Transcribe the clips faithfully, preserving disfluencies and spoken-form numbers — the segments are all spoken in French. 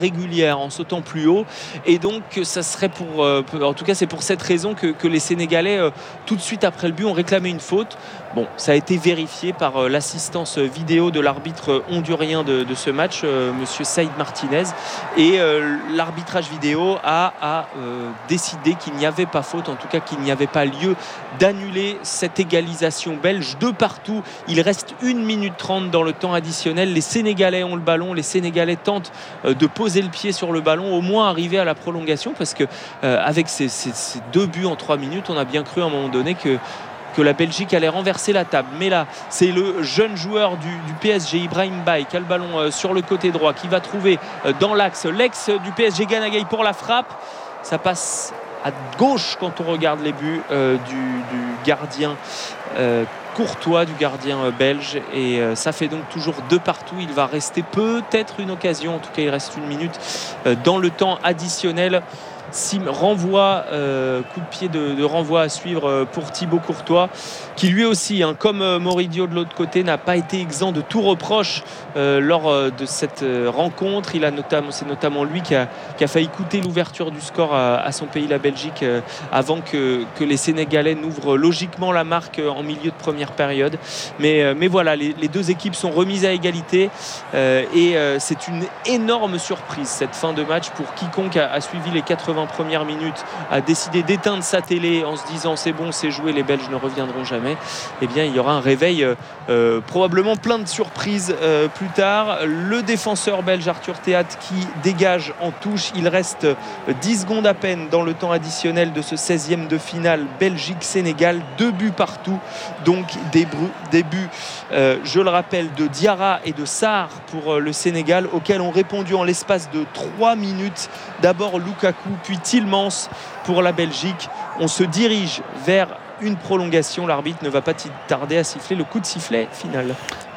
régulière en sautant plus haut, et donc ça serait pour euh, en tout cas c'est pour cette raison que, que les Sénégalais euh, tout de suite après le but ont réclamé une faute. Bon, ça a été vérifié par euh, l'assistance vidéo de l'arbitre hondurien de, de ce match, euh, monsieur Saïd Martinez, et euh, l'arbitrage vidéo a, a euh, décidé qu'il n'y avait pas faute, en tout cas qu'il n'y avait pas lieu d'annuler cette égalisation belge de partout. Il reste une minute trente dans le temps additionnel, les Sénégalais ont le ballon, les Sénégalais tentent euh, de poser le pied sur le ballon, au moins arriver à la prolongation, parce que euh, avec ces, ces, ces deux buts en trois minutes, on a bien cru à un moment donné que que la Belgique allait renverser la table. Mais là, c'est le jeune joueur du, du P S G, Ibrahim Baye, qui a le ballon euh, sur le côté droit, qui va trouver euh, dans l'axe l'ex du P S G, Gana Gueye, pour la frappe. Ça passe à gauche quand on regarde les buts euh, du, du gardien euh, Courtois, du gardien euh, belge, et euh, ça fait donc toujours deux partout. Il va rester peut-être une occasion, en tout cas il reste une minute euh, dans le temps additionnel. Sim renvoie, euh, coup de pied de, de renvoi à suivre euh, pour Thibaut Courtois, qui lui aussi, hein, comme euh, Moridio de l'autre côté, n'a pas été exempt de tout reproche euh, lors euh, de cette euh, rencontre. Il a notamment, c'est notamment lui qui a, qui a failli coûter l'ouverture du score à, à son pays, la Belgique, euh, avant que, que les Sénégalais n'ouvrent logiquement la marque euh, en milieu de première période. Mais, euh, mais voilà, les, les deux équipes sont remises à égalité euh, et euh, c'est une énorme surprise cette fin de match pour quiconque a, a suivi les quatre-vingts premières minutes, a décidé d'éteindre sa télé en se disant c'est bon, c'est joué, les Belges ne reviendront jamais. Eh bien, il y aura un réveil euh, probablement plein de surprises euh, plus tard. Le défenseur belge Arthur Théat qui dégage en touche. Il reste dix secondes à peine dans le temps additionnel de ce seizième de finale Belgique-Sénégal. Deux buts partout, donc des, bru- des buts, euh, je le rappelle, de Diarra et de Sarr pour le Sénégal, auxquels ont répondu en l'espace de trois minutes d'abord Lukaku, puis Tielemans pour la Belgique. On se dirige vers une prolongation. L'arbitre ne va pas tarder à siffler le coup de sifflet final.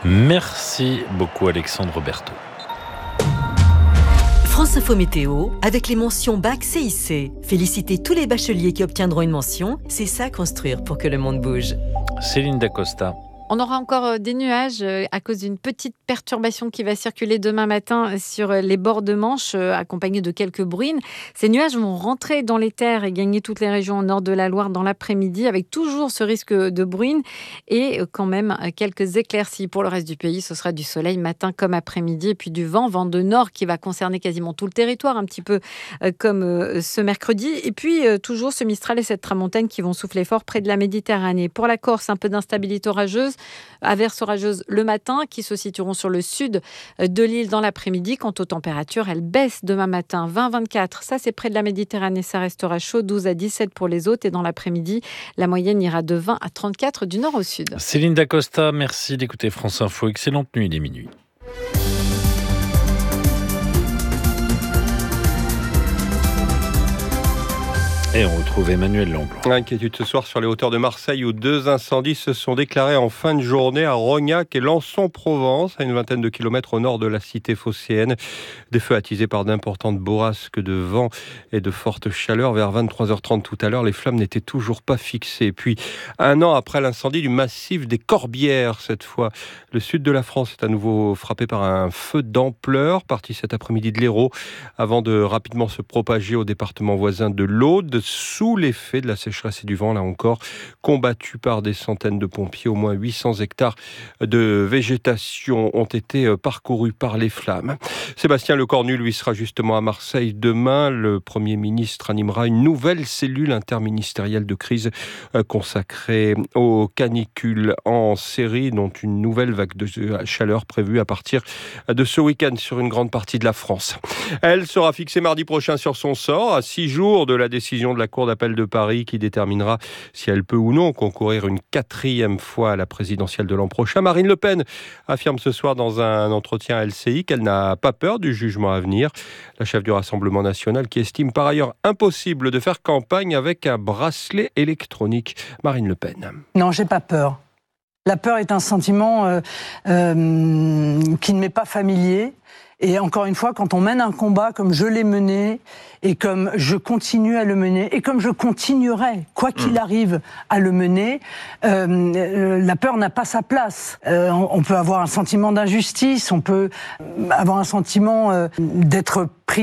Merci beaucoup Alexandre Berthaud. France Info Météo, avec les mentions Bac C I C. Félicitez tous les bacheliers qui obtiendront une mention. C'est ça construire pour que le monde bouge. Céline Dacosta. On aura encore des nuages à cause d'une petite perturbation qui va circuler demain matin sur les bords de Manche, accompagnée de quelques bruines. Ces nuages vont rentrer dans les terres et gagner toutes les régions au nord de la Loire dans l'après-midi, avec toujours ce risque de bruine et quand même quelques éclaircies. Pour le reste du pays, ce sera du soleil matin comme après-midi, et puis du vent, vent de nord qui va concerner quasiment tout le territoire, un petit peu comme ce mercredi. Et puis toujours ce Mistral et cette tramontane qui vont souffler fort près de la Méditerranée. Pour la Corse, un peu d'instabilité orageuse. Averses orageuses le matin qui se situeront sur le sud de l'île dans l'après-midi. Quant aux températures, elles baissent demain matin. vingt à vingt-quatre, ça c'est près de la Méditerranée, ça restera chaud. douze à dix-sept pour les autres. Et dans l'après-midi, la moyenne ira de vingt à trente-quatre du nord au sud. Céline Dacosta, merci d'écouter France Info. Excellente nuit, il est minuit. Et on retrouve Emmanuel Langlois. Inquiétude ce soir sur les hauteurs de Marseille où deux incendies se sont déclarés en fin de journée à Rognac et Lançon-Provence, à une vingtaine de kilomètres au nord de la cité phocéenne. Des feux attisés par d'importantes bourrasques de vent et de fortes chaleurs. Vers vingt-trois heures trente tout à l'heure, les flammes n'étaient toujours pas fixées. Puis, un an après l'incendie du massif des Corbières, cette fois, le sud de la France est à nouveau frappé par un feu d'ampleur, parti cet après-midi de l'Hérault, avant de rapidement se propager au département voisin de l'Aude, sous l'effet de la sécheresse et du vent, là encore, combattu par des centaines de pompiers. Au moins huit cents hectares de végétation ont été parcourus par les flammes. Sébastien Lecornu, lui, sera justement à Marseille demain. Le Premier ministre animera une nouvelle cellule interministérielle de crise consacrée aux canicules en série, dont une nouvelle vague de chaleur prévue à partir de ce week-end sur une grande partie de la France. Elle sera fixée mardi prochain sur son sort, à six jours de la décision de la Cour d'appel de Paris qui déterminera si elle peut ou non concourir une quatrième fois à la présidentielle de l'an prochain. Marine Le Pen affirme ce soir dans un entretien à L C I qu'elle n'a pas peur du jugement à venir. La chef du Rassemblement national qui estime par ailleurs impossible de faire campagne avec un bracelet électronique. Marine Le Pen. Non, j'ai pas peur. La peur est un sentiment euh, euh, qui ne m'est pas familier. Et encore une fois, quand on mène un combat comme je l'ai mené, et comme je continue à le mener, et comme je continuerai, quoi qu'il arrive, à le mener, euh, euh, la peur n'a pas sa place. Euh, on, on peut avoir un sentiment d'injustice, on peut avoir un sentiment euh, d'être pris